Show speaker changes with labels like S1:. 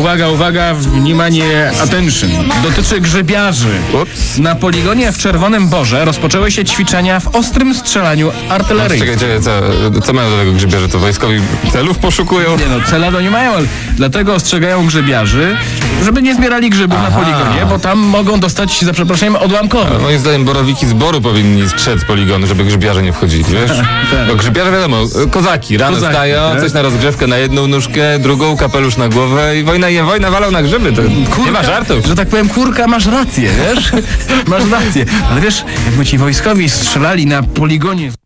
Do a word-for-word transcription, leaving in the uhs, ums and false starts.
S1: Uwaga, uwaga, wнимание, attention. Dotyczy grzybiarzy.
S2: Ups.
S1: Na poligonie w Czerwonym Borze rozpoczęły się ćwiczenia w ostrym strzelaniu artyleryjskim.
S2: Czekaj, czekaj, co, co mają do tego grzybiarze? To wojskowi celów poszukują?
S1: Nie no, cela to nie mają, ale dlatego ostrzegają grzybiarzy, żeby nie zbierali grzybów
S2: Aha.
S1: na poligonie, bo tam mogą dostać, za przeproszeniem, odłamkowe.
S2: Moim zdaniem borowiki z boru powinni strzec z poligonu, żeby grzybiarze nie wchodzili, wiesz?
S1: Tak.
S2: Bo grzybiarze wiadomo, kozaki, rano
S1: Kozaki,
S2: stają,
S1: tak?
S2: coś na rozgrzewkę na jedną nóżkę, drugą, kapelusz na głowę i wojna je, wojna walą na grzyby, to
S1: Kurka,
S2: nie ma żartów.
S1: Że tak powiem, kurka, masz rację, wiesz? Masz rację. Ale wiesz, jakby ci wojskowi strzelali na poligonie...